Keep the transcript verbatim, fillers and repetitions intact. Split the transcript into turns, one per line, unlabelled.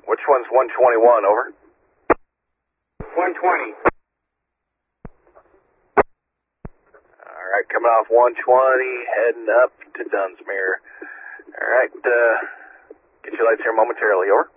Which one's one twenty-one, over?
one twenty.
Alright, coming off one twenty, heading up to Dunsmuir. Alright, uh, get your lights here momentarily, over.